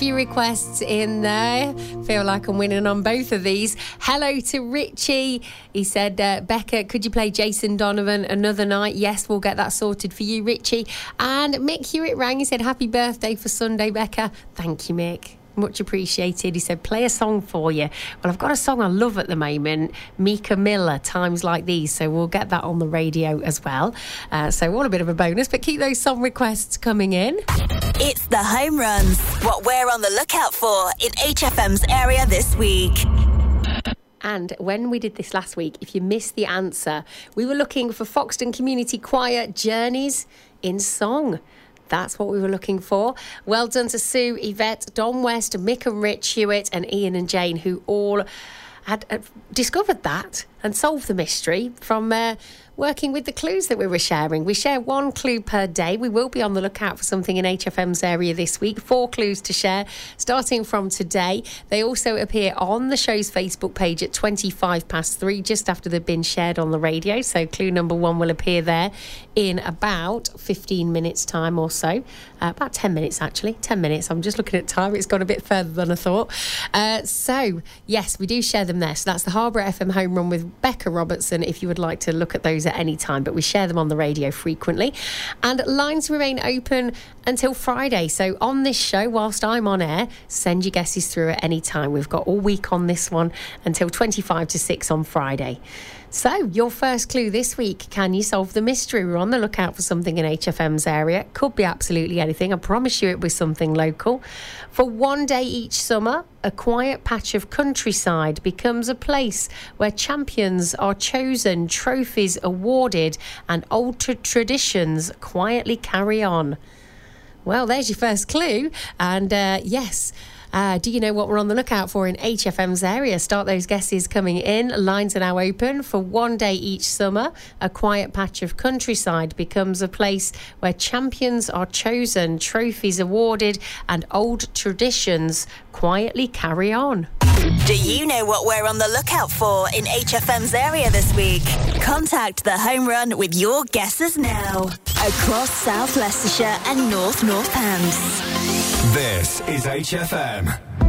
Few requests in there. Feel like I'm winning on both of these. Hello to Richie. He said, Becca, could you play Jason Donovan Another Night? Yes, we'll get that sorted for you, Richie. And Mick Hewitt rang. He said, happy birthday for Sunday, Becca. Thank you, Mick. Much appreciated. He said, play a song for you. Well, I've got a song I love at the moment, Mika Miller, Times Like These, so we'll get that on the radio as well. So all a bit of a bonus, but keep those song requests coming in. It's the home runs, what we're on the lookout for in HFM's area this week. And when we did this last week, if you missed the answer, we were looking for Foxton Community Choir Journeys in Song. That's what we were looking for. Well done to Sue, Yvette, Don West, Mick and Rich Hewitt and Ian and Jane, who all had discovered that and solved the mystery from working with the clues that we were sharing. We share one clue per day. We will be on the lookout for something in HFM's area this week. 4 clues to share, starting from today. They also appear on the show's Facebook page at 3:25, just after they've been shared on the radio. So clue number 1 will appear there in about 15 minutes' time or so. About 10 minutes, actually. 10 minutes. I'm just looking at time. It's gone a bit further than I thought. So, yes, we do share them there. So that's the Harbour FM Home Run with Becca Robertson, if you would like to look at those at any time, but we share them on the radio frequently. And lines remain open until Friday. So on this show, whilst I'm on air, send your guesses through at any time. We've got all week on this one until 6 on Friday. So, your first clue this week, can you solve the mystery? We're on the lookout for something in HFM's area. Could be absolutely anything. I promise you it was something local. For one day each summer, a quiet patch of countryside becomes a place where champions are chosen, trophies awarded, and old traditions quietly carry on. Well, there's your first clue. And yes... do you know what we're on the lookout for in HFM's area? Start those guesses coming in. Lines are now open. For one day each summer, a quiet patch of countryside becomes a place where champions are chosen, trophies awarded, and old traditions quietly carry on. Do you know what we're on the lookout for in HFM's area this week? Contact the Home Run with your guesses now. Across South Leicestershire and North Northants. This is HFM.